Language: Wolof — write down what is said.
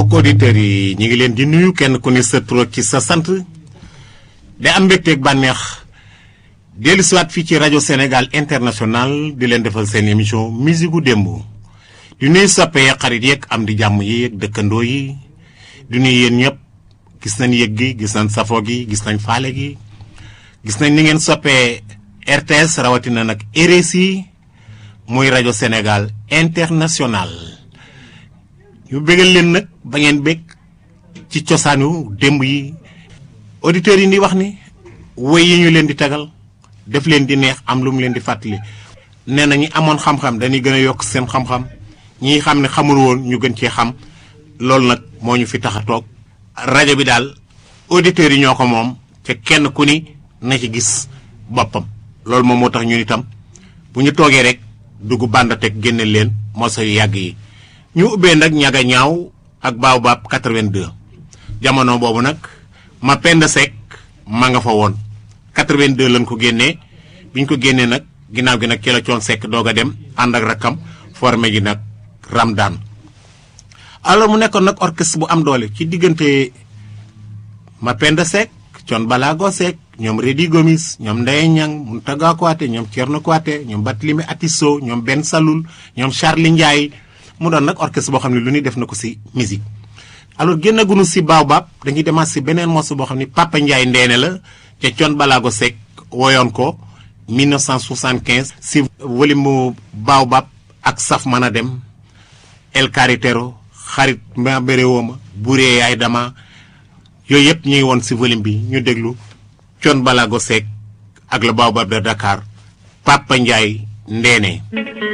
mbokk auditeurs yi ñi ngi leen di nuyu kenn ku ne sa tur ci sa sant de am mbégteeg bànneex dellu siwaat fii ci rajo Sénégal International di leen defal seen émission musique gu démb di nuyu soppe xarit yeeg am di jàmm yi yeeg dëkkandoo yi di nuyu yéen ñëpp gis nañ yëg gi gis nañ safo gi gis nañ faale gi gis nañ ni ngeen soppee RTS rawatina nag RSI muy rajo Sénégal International ñu bégal leen nag ba ngeen bég ci cosaanu démb yi auditeurs yi di wax ni woy yi ñu leen di tagal def leen di neex am lu mu leen di fàttali nee na ñi amoon xam-xam dañuy gën a yokk seen xam-xam ñi xam ne xamul woon ñu gën cee xam loolu nag moo ñu fi tax a toog rajo bi daal auditeurs yi ñoo ko moom te kenn ku ni na ci gis boppam loolu moom moo tax ñun itam bu ñu toogee rek dugg bàndateg génne leen moso yu yàgg yi ñu ubbee nag ñaga ñaaw ak Baobab 82 jamono boobu nag ma pend Seck ma nga fa woon 82 lañ ko génnee biñ ko génnee nag ginnaaw gi nag ci la Coon Seck doog a dem ànd ak rakkam formé gi nag Ramdan alors mu nekkoon nag orchestre bu am doole ci diggante ma pend Seck Coon Balago Seck ñoom Rédi Gomis ñoom Ndeye Niang Mountaga Kouaté ñoom Thierno Kouaté ñoom Barthélémy Atisso ñoom Ben Saloul ñoom Charly Ndiaye mu doon nag orchestre boo xam ne lu ñuy def na ko si musique alors génnagunu si Baobab dañuy demaat si beneen morceau boo xam ne Papa Ndiaye Ndeene la ca Thione Balago Seck woyoon ko 1975 si volume mu Baobab ak Saf Mën a Dem El Carretero xarit ma béréwooma Buree Yaay Dama yooyu yëpp ñu ngi woon si volume bi ñu déglu Thione Balago Seck ak le Baobab de Dakar Papa Ndiaye Ndeene